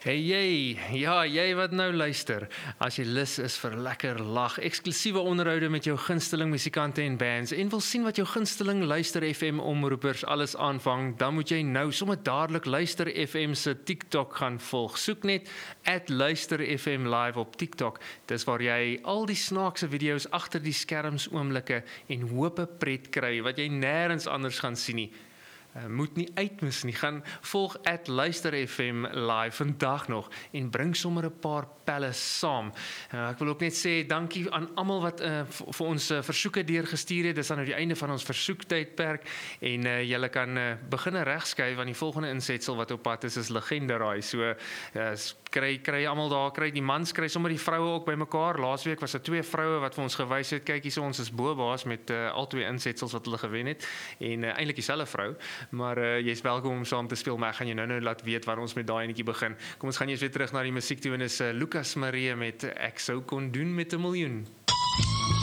Hey jy, ja, jy wat nou luister. As jy lus is vir lekker lag, eksklusiewe onderhoude met jou gunsteling musikante en bands en wil sien wat jou gunsteling Luister FM omroepers alles aanvang, dan moet jy nou sommer dadelik Luister FM se TikTok gaan volg. Soek net @Luister FM live op TikTok. Dis waar jy al die snaakse video's agter die skerms oomblikke en hope pret kry wat jy nêrens anders gaan sien nie. Moet nie uitmis nie, gaan volg @Luister FM live vandag nog en bring sommer 'n paar pelle saam. Ek wil ook net sê dankie aan almal wat vir ons versoeke deurgestuur het. Dis aan nou die einde van ons versoektydperk en julle kan begin regskuif aan die volgende insetsel wat op pad is Legende Raai. So kry almal daar, kry die mans, kry sommer die vroue ook bymekaar. Laasweek was daar 2 vroue wat vir ons gewys het, kyk hierso, ons is bobaas met al 2 insetsels wat hulle gewen het en eintlik dieselfde vrou. Maar jy's welkom om saam te speel, maar ek gaan jou nou laat weet waar ons met daai enetjie begin. Kom ons gaan eers weer terug na die musiek toe en is Lucas Marie met Ek sou kon doen met 'n miljoen.